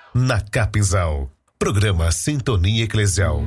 na Capinzal. Programa Sintonia Eclesial.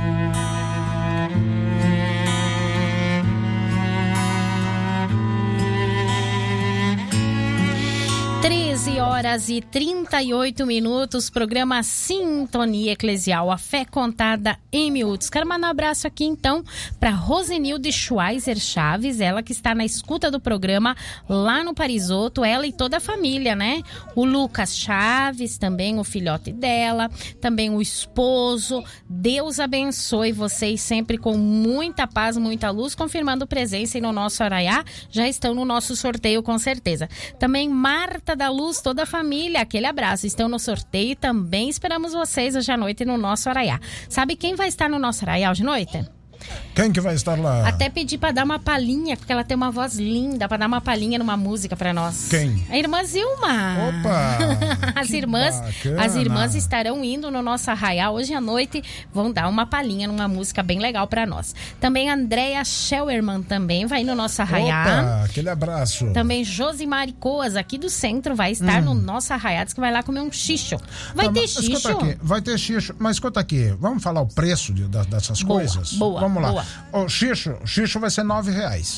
13h38, programa Sintonia Eclesial, a fé contada em miúdos. Quero mandar um abraço aqui então para Rosenilde Schweizer Chaves, ela que está na escuta do programa lá no Parisoto, ela e toda a família, né? O Lucas Chaves, também o filhote dela, também o esposo. Deus abençoe vocês sempre com muita paz, muita luz, confirmando presença no nosso Araiá. Já estão no nosso sorteio com certeza. Também Marta da Luz, toda a família, aquele abraço. Estão no sorteio e também esperamos vocês hoje à noite no nosso Araiá. Sabe quem vai estar no nosso Araiá hoje à noite? Quem que vai estar lá? Até pedi pra dar uma palhinha, porque ela tem uma voz linda, pra dar uma palhinha numa música pra nós. Quem? A irmã Zilma. Opa! As irmãs estarão indo no nosso arraial hoje à noite, vão dar uma palhinha numa música bem legal pra nós. Também a Andréia Schellerman também vai no nosso arraial. Opa, aquele abraço. Também Josimari Coas, aqui do centro, vai estar no nosso arraial, diz que vai lá comer um xixo. Vai ter xixo? Escuta aqui, vai ter xixo, mas escuta aqui, vamos falar o preço dessas coisas? Boa. Vamos lá. Boa. O xixo vai ser R$9.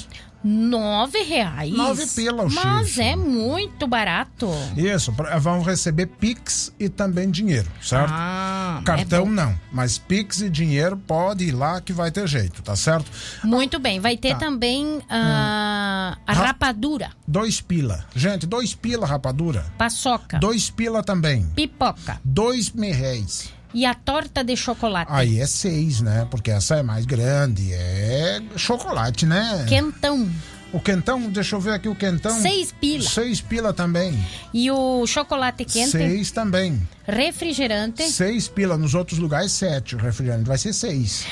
R$9? 9 pila o xixo. Mas é muito barato. Isso, vão receber Pix e também dinheiro, certo? Cartão não, mas Pix e dinheiro pode ir lá que vai ter jeito, tá certo? Muito bem, vai ter também a rapadura. 2 pila. Gente, 2 pila rapadura. Paçoca. 2 pila também. Pipoca. R$2. E a torta de chocolate? Aí é 6, né? Porque essa é mais grande, é chocolate, né? Quentão. O quentão, deixa eu ver aqui o quentão. 6 pila. 6 pila também. E o chocolate quente? 6 também. Refrigerante? 6 pila. Nos outros lugares, 7. O refrigerante vai ser 6.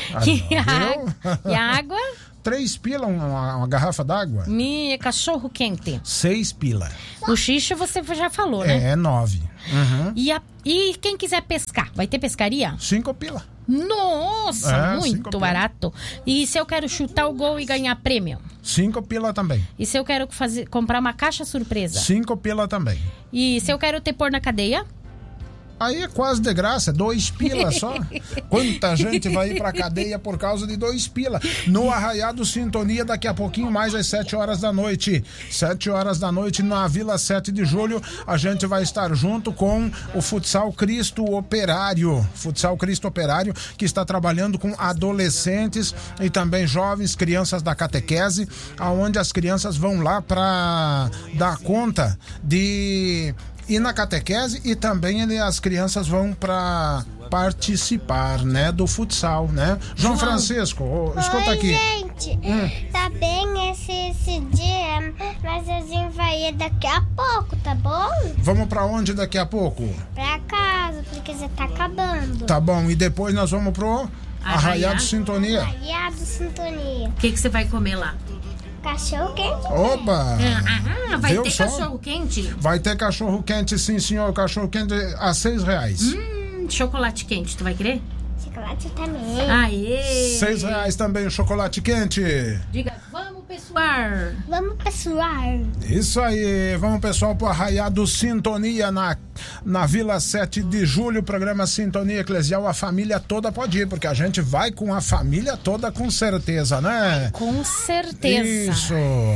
E a água? 3 pila uma garrafa d'água. Cachorro quente? 6 pila. O xixo você já falou, né? É 9. Uhum. E quem quiser pescar, vai ter pescaria? 5 pila. Nossa, muito barato. E se eu quero chutar o gol e ganhar prêmio? 5 pila também. E se eu quero comprar uma caixa surpresa? 5 pila também. E se eu quero ter pôr na cadeia? Aí é quase de graça, 2 pila só. Quanta gente vai ir pra cadeia por causa de 2 pila. No Arraiá do Sintonia, daqui a pouquinho mais às 7 horas da noite. 7 horas da noite na Vila 7 de Julho, a gente vai estar junto com o Futsal Cristo Operário. Futsal Cristo Operário, que está trabalhando com adolescentes e também jovens, crianças da catequese, aonde as crianças vão lá para dar conta de... E na catequese e também as crianças vão para participar, né, do futsal, né? João Francisco, escuta aqui. Gente, tá bem esse dia, mas a gente vai ir daqui a pouco, tá bom? Vamos para onde daqui a pouco? Pra casa, porque já tá acabando. Tá bom, e depois nós vamos pro Arraiá do Sintonia. Arraiá do Sintonia. O que você vai comer lá? Cachorro quente. Oba! Vai ter cachorro quente? Vai ter cachorro quente, sim, senhor. Cachorro quente a R$6. Chocolate quente, tu vai querer? Chocolate também. Aê! R$6 também o chocolate quente. Diga, vamos pessoal. Vamos pessoal. Isso aí, vamos pessoal pro Arraiá do Sintonia na Vila 7 de Julho, programa Sintonia Eclesial. A família toda pode ir, porque a gente vai com a família toda com certeza, né? Com certeza. Isso.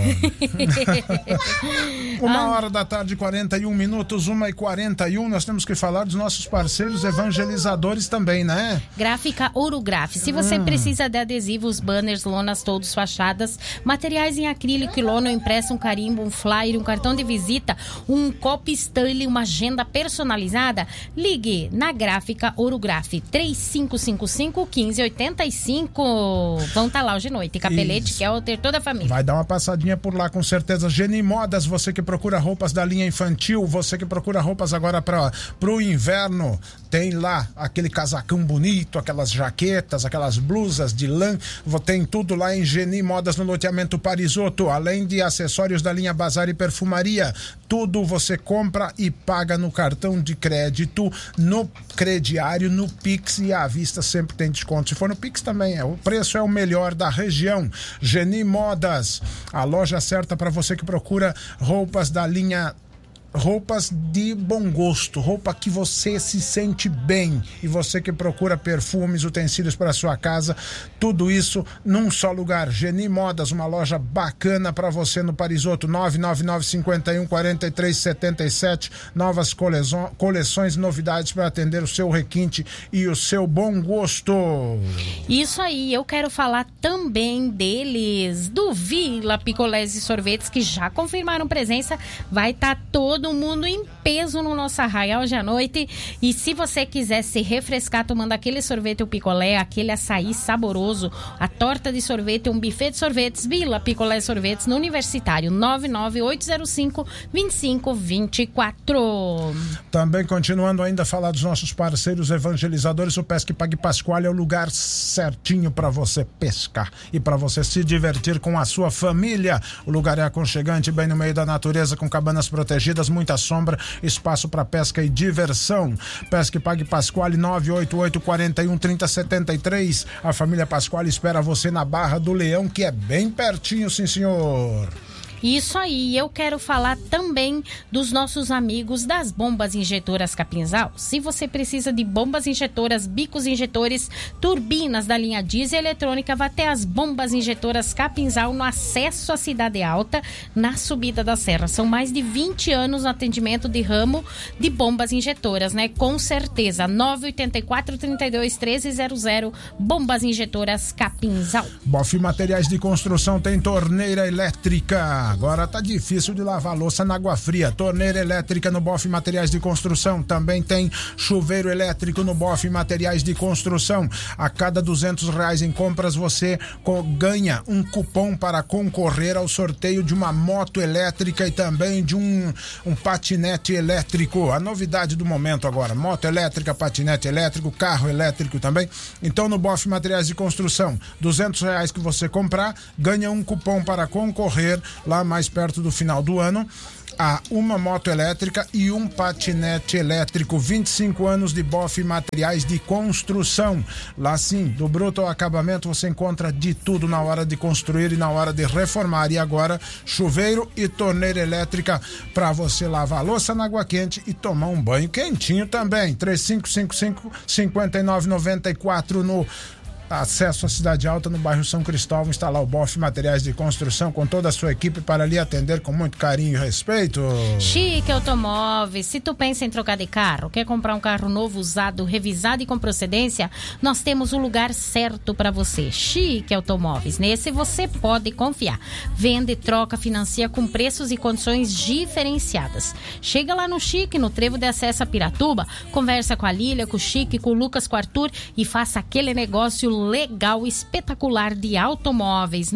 1h41, 1h41. Nós temos que falar dos nossos parceiros evangelizadores também, né? Gráfica Ourograf. Se você precisa de adesivos, banners, lonas, todos, fachadas, materiais em acrílico e lona, impresso, um carimbo, um flyer, um cartão de visita, um copo Stanley, uma agenda personalizada, ligue na Gráfica Ourograf 3555-1585. Vão estar lá hoje à noite. Capelete, que é o ter toda a família. Vai dar uma passadinha por lá com certeza. Geni Modas, você que procura roupas da linha infantil, você que procura roupas agora pro inverno, tem lá aquele casacão bonito, aquelas jaquetas, aquelas blusas de lã, tem tudo lá em Geni Modas no loteamento Parisoto, além de acessórios da linha Bazar e Perfumaria. Tudo você compra e paga no cartão de crédito, no crediário, no Pix, e à vista sempre tem desconto. Se for no Pix também, o preço é o melhor da região. Geni Modas, a loja certa para você que procura roupas da linha roupas de bom gosto, roupa que você se sente bem, e você que procura perfumes, utensílios para sua casa, tudo isso num só lugar. Geni Modas, uma loja bacana para você no Parisoto. 999-51-4377, novas coleções, novidades para atender o seu requinte e o seu bom gosto. Isso aí, eu quero falar também deles, do Vila Picolés e Sorvetes, que já confirmaram presença. Vai estar todo mundo em peso no nosso arraial hoje à noite. E se você quiser se refrescar tomando aquele sorvete, o picolé, aquele açaí saboroso, a torta de sorvete, um buffet de sorvetes, Vila Picolé e Sorvetes no Universitário, 99805-2524. Também continuando ainda a falar dos nossos parceiros evangelizadores, o Pesque Pague Pascoal é o lugar certinho para você pescar e para você se divertir com a sua família. O lugar é aconchegante, bem no meio da natureza, com cabanas protegidas, muita sombra, espaço para pesca e diversão. Pesque Pague Pasquale, 988-41-3073. A família Pasquale espera você na Barra do Leão, que é bem pertinho, sim senhor. Isso aí, eu quero falar também dos nossos amigos das bombas injetoras Capinzal. Se você precisa de bombas injetoras, bicos injetores, turbinas da linha diesel eletrônica, vá até as bombas injetoras Capinzal no acesso à Cidade Alta, na subida da serra. São mais de 20 anos no atendimento de ramo de bombas injetoras, né? Com certeza, 984-32-1300, bombas injetoras Capinzal. Bof Materiais de Construção tem torneira elétrica. Agora tá difícil de lavar louça na água fria. Torneira elétrica no Bof Materiais de Construção. Também tem chuveiro elétrico no Bof Materiais de Construção. A cada R$200 em compras você ganha um cupom para concorrer ao sorteio de uma moto elétrica e também de um patinete elétrico. A novidade do momento agora, moto elétrica, patinete elétrico, carro elétrico também. Então no Bof Materiais de Construção, R$200 que você comprar, ganha um cupom para concorrer lá mais perto do final do ano a uma moto elétrica e um patinete elétrico. 25 anos de Bof Materiais de Construção. Lá sim, do bruto ao acabamento você encontra de tudo na hora de construir e na hora de reformar. E agora, chuveiro e torneira elétrica para você lavar a louça na água quente e tomar um banho quentinho também. 3555-5994 no acesso à Cidade Alta, no bairro São Cristóvão. Está lá o Bof Materiais de Construção com toda a sua equipe para lhe atender com muito carinho e respeito. Chique Automóveis. Se tu pensa em trocar de carro, quer comprar um carro novo, usado, revisado e com procedência, nós temos o lugar certo para você. Chique Automóveis. Nesse você pode confiar. Vende, troca, financia com preços e condições diferenciadas. Chega lá no Chique, no trevo de acesso a Piratuba, conversa com a Lília, com o Chique, com o Lucas, com o Arthur e faça aquele negócio legal, espetacular de automóveis.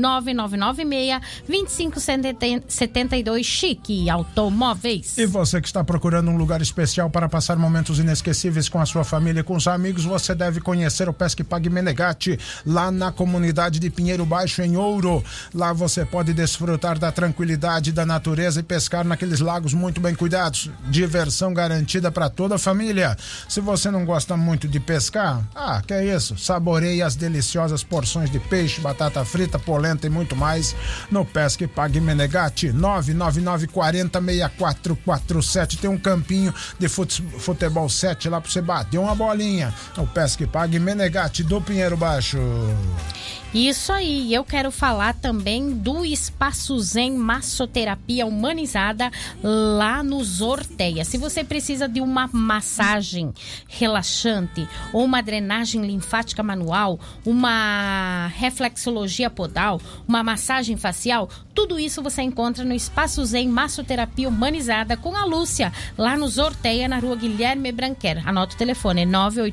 9996-2572 Chique Automóveis. E você que está procurando um lugar especial para passar momentos inesquecíveis com a sua família e com os amigos, você deve conhecer o Pesque Pague Menegatti, lá na comunidade de Pinheiro Baixo, em Ouro. Lá você pode desfrutar da tranquilidade da natureza e pescar naqueles lagos muito bem cuidados. Diversão garantida para toda a família. Se você não gosta muito de pescar, que é isso, saboreie as deliciosas porções de peixe, batata frita, polenta e muito mais no Pesque Pague Menegatti. 999-40-6447. Tem um campinho de futebol 7 lá pra você bater uma bolinha. O Pesque Pague Menegatti do Pinheiro Baixo. Isso aí, eu quero falar também do Espaço Zen Massoterapia Humanizada lá no Zorteia. Se você precisa de uma massagem relaxante ou uma drenagem linfática manual, uma reflexologia podal, uma massagem facial, tudo isso você encontra no Espaço Zen Massoterapia Humanizada com a Lúcia, lá no Zorteia, na rua Guilherme Branquer. Anota o telefone,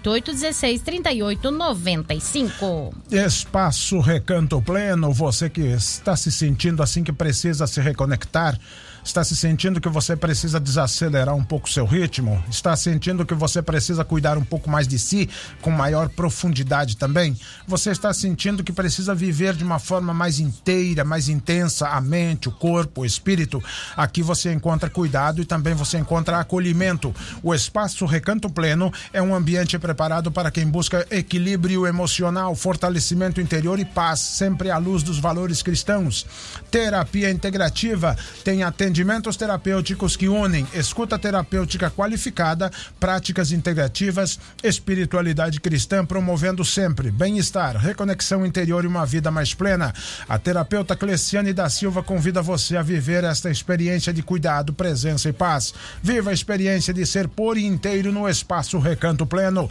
988-16-38-95. Espaço Recanto Pleno, você que está se sentindo assim que precisa se reconectar, está se sentindo que você precisa desacelerar um pouco seu ritmo, está sentindo que você precisa cuidar um pouco mais de si, com maior profundidade também, você está sentindo que precisa viver de uma forma mais inteira, mais intensa, a mente, o corpo, o espírito. Aqui você encontra cuidado e também você encontra acolhimento. O Espaço Recanto Pleno é um ambiente preparado para quem busca equilíbrio emocional, fortalecimento interior e paz, sempre à luz dos valores cristãos. Terapia integrativa, tem atendimento Atendimentos terapêuticos que unem escuta terapêutica qualificada, práticas integrativas, espiritualidade cristã, promovendo sempre bem-estar, reconexão interior e uma vida mais plena. A terapeuta Cleciane da Silva convida você a viver esta experiência de cuidado, presença e paz. Viva a experiência de ser por inteiro no Espaço Recanto Pleno.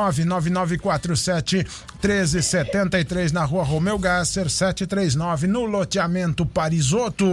99947-1373 na Rua Romeu Gasser, 739 no loteamento Parisoto.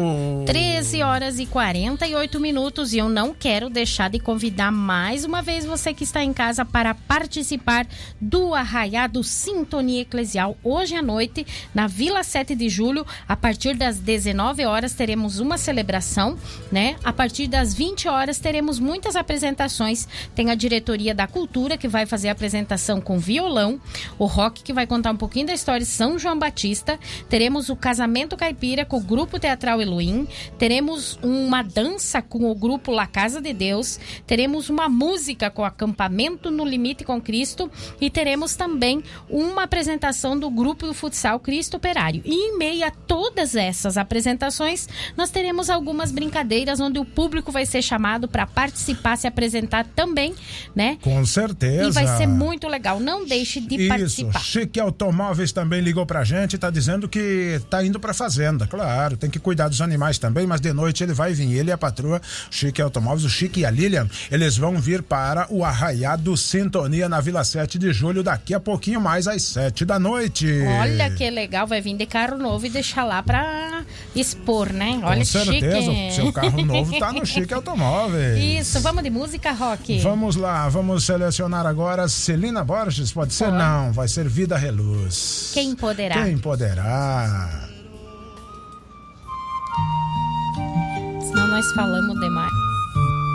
13h48 e eu não quero deixar de convidar mais uma vez você que está em casa para participar do Arraiado Sintonia Eclesial hoje à noite na Vila 7 de Julho. A partir das 19 horas teremos uma celebração, né? A partir das 20 horas teremos muitas apresentações. Tem a diretoria da cultura que vai fazer a apresentação com violão, o rock que vai contar um pouquinho da história de São João Batista, teremos o casamento caipira com o grupo teatral Elohim, teremos uma dança com o grupo La Casa de Deus, teremos uma música com o acampamento no Limite com Cristo e teremos também uma apresentação do grupo do futsal Cristo Operário. E em meio a todas essas apresentações, nós teremos algumas brincadeiras onde o público vai ser chamado para participar, se apresentar também, né? Com certeza. E vai ser muito legal, não deixe de participar. Chique Automóveis também ligou pra gente, tá dizendo que tá indo pra fazenda, claro, tem que cuidar dos animais também, mas de noite ele vai vir, ele e a patroa Chique Automóveis, o Chique e a Lilian, eles vão vir para o Arraiado Sintonia na Vila 7 de Julho, daqui a pouquinho mais às 7 da noite. Olha que legal, vai vir de carro novo e deixar lá pra expor, né? Olha com que certeza, chique. o seu carro novo tá no Chique Automóveis. Isso, vamos de música, Rock? Vamos lá, vamos selecionar agora Celina Borges, pode ser? Não, vai ser Vida Reluz. Quem poderá? Quem poderá? Senão nós falamos demais.